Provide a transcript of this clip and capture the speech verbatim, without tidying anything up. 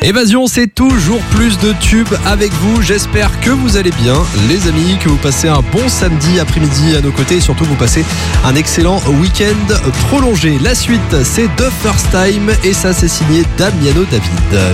Évasion, c'est toujours plus de tubes avec vous. J'espère que vous allez bien, les amis, que vous passez un bon samedi après-midi à nos côtés et surtout vous passez un excellent week-end prolongé. La suite, c'est The First Time et ça, c'est signé Damiano David.